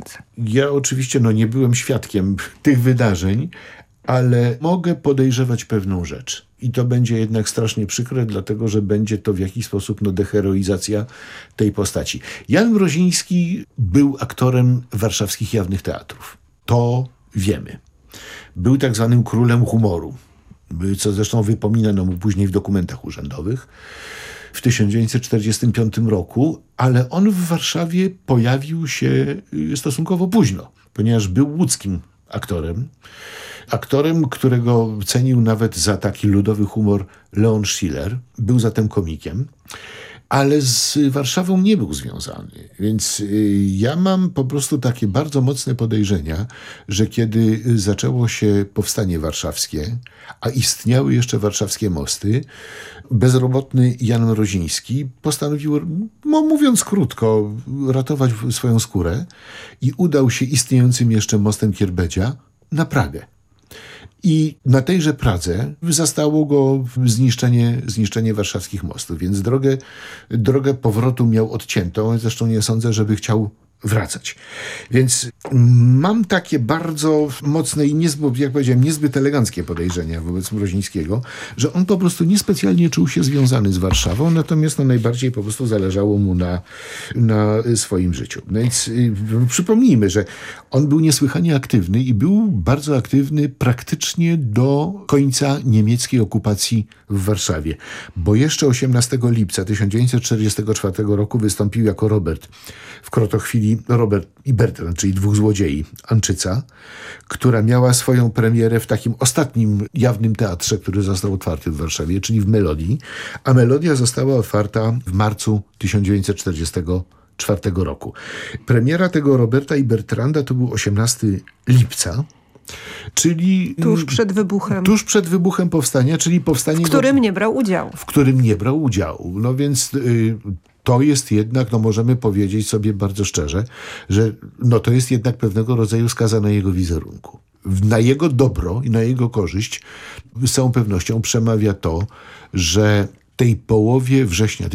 ręce. Ja oczywiście nie byłem świadkiem tych wydarzeń, ale mogę podejrzewać pewną rzecz. I to będzie jednak strasznie przykre, dlatego że będzie to w jakiś sposób deheroizacja tej postaci. Jan Mroziński był aktorem warszawskich jawnych teatrów. To wiemy. Był tak zwanym królem humoru, co zresztą wypominano mu później w dokumentach urzędowych w 1945 roku, ale on w Warszawie pojawił się stosunkowo późno, ponieważ był łódzkim aktorem, którego cenił nawet za taki ludowy humor Leon Schiller. Był zatem komikiem, ale z Warszawą nie był związany. Więc ja mam po prostu takie bardzo mocne podejrzenia, że kiedy zaczęło się powstanie warszawskie, a istniały jeszcze warszawskie mosty, bezrobotny Jan Mroziński postanowił, mówiąc krótko, ratować swoją skórę i udał się istniejącym jeszcze mostem Kierbedzia na Pragę. I na tejże Pradze zastało go zniszczenie warszawskich mostów, więc drogę powrotu miał odciętą. Zresztą nie sądzę, żeby chciał wracać. Więc mam takie bardzo mocne i niezbyt eleganckie podejrzenia wobec Mrozińskiego, że on po prostu niespecjalnie czuł się związany z Warszawą, natomiast najbardziej po prostu zależało mu na swoim życiu. No więc przypomnijmy, że on był niesłychanie aktywny i był bardzo aktywny praktycznie do końca niemieckiej okupacji w Warszawie, bo jeszcze 18 lipca 1944 roku wystąpił jako Robert w Krotochwili Robert i Bertrand, czyli dwóch złodziei, Anczyca, która miała swoją premierę w takim ostatnim jawnym teatrze, który został otwarty w Warszawie, czyli w Melodii, a Melodia została otwarta w marcu 1944 roku. Premiera tego Roberta i Bertranda to był 18 lipca, czyli tuż przed wybuchem powstania, czyli powstanie... W którym nie brał udziału. W którym nie brał udziału. No więc... To jest jednak, możemy powiedzieć sobie bardzo szczerze, że to jest jednak pewnego rodzaju skaza na jego wizerunku. Na jego dobro i na jego korzyść z całą pewnością przemawia to, że tej połowie września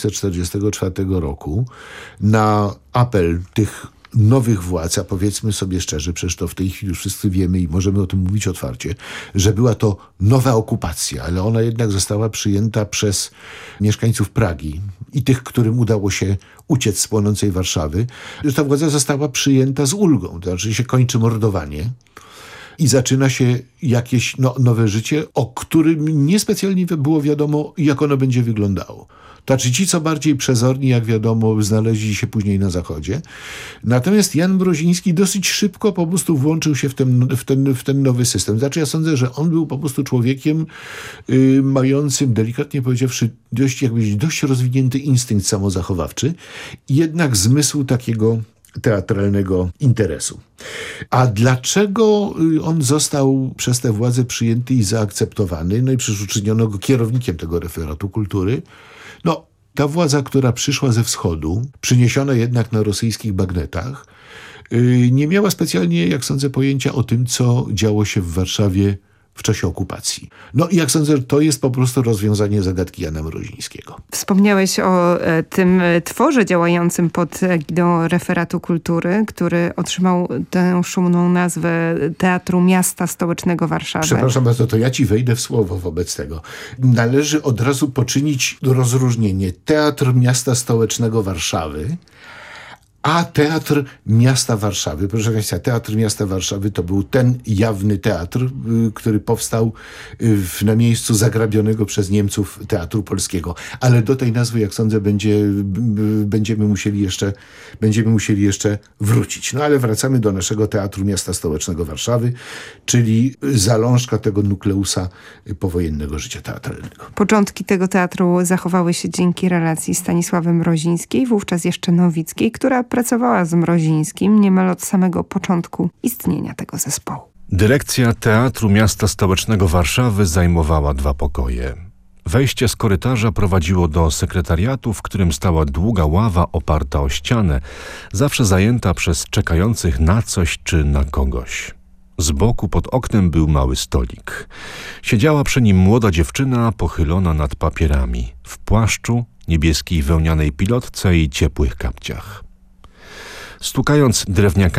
1944 roku na apel tych nowych władz, a powiedzmy sobie szczerze, przecież to w tej chwili już wszyscy wiemy i możemy o tym mówić otwarcie, że była to nowa okupacja, ale ona jednak została przyjęta przez mieszkańców Pragi i tych, którym udało się uciec z płonącej Warszawy, że ta władza została przyjęta z ulgą, to znaczy się kończy mordowanie i zaczyna się jakieś nowe życie, o którym niespecjalnie było wiadomo, jak ono będzie wyglądało. Znaczy ci, co bardziej przezorni, jak wiadomo, znaleźli się później na Zachodzie. Natomiast Jan Mroziński dosyć szybko po prostu włączył się w ten nowy system. Znaczy ja sądzę, że on był po prostu człowiekiem mającym, delikatnie powiedziawszy, dość rozwinięty instynkt samozachowawczy i jednak zmysł takiego teatralnego interesu. A dlaczego on został przez tę władzę przyjęty i zaakceptowany? I przecież uczyniono go kierownikiem tego referatu kultury. Ta władza, która przyszła ze wschodu, przyniesiona jednak na rosyjskich bagnetach, nie miała specjalnie, jak sądzę, pojęcia o tym, co działo się w Warszawie w czasie okupacji. I jak sądzę, to jest po prostu rozwiązanie zagadki Jana Mrozińskiego. Wspomniałeś o tym tworze działającym pod egidą Referatu Kultury, który otrzymał tę szumną nazwę Teatru Miasta Stołecznego Warszawy. Przepraszam bardzo, to ja ci wejdę w słowo wobec tego. Należy od razu poczynić rozróżnienie. Teatr Miasta Stołecznego Warszawy, a Teatr Miasta Warszawy. Proszę Państwa, Teatr Miasta Warszawy to był ten jawny teatr, który powstał na miejscu zagrabionego przez Niemców Teatru Polskiego. Ale do tej nazwy, jak sądzę, będziemy musieli jeszcze wrócić. Ale wracamy do naszego Teatru Miasta Stołecznego Warszawy, czyli zalążka tego nukleusa powojennego życia teatralnego. Początki tego teatru zachowały się dzięki relacji Stanisławy Mrozińskiej, wówczas jeszcze Nowickiej, która pracowała z Mrozińskim niemal od samego początku istnienia tego zespołu. Dyrekcja Teatru Miasta Stołecznego Warszawy zajmowała 2 pokoje. Wejście z korytarza prowadziło do sekretariatu, w którym stała długa ława oparta o ścianę, zawsze zajęta przez czekających na coś czy na kogoś. Z boku pod oknem był mały stolik. Siedziała przy nim młoda dziewczyna pochylona nad papierami, w płaszczu, niebieskiej wełnianej pilotce i ciepłych kapciach. Stukając drewniakami